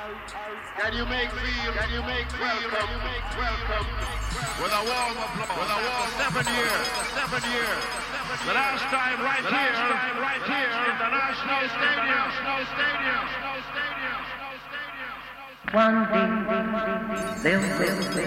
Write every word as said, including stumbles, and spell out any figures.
Can you make feel? Can you make feel? Can you make welcome? With a warm applause. With a warm seven years. Seven years. The last time right the here. Last time right here in the National Stadium. National Stadium. One day there will be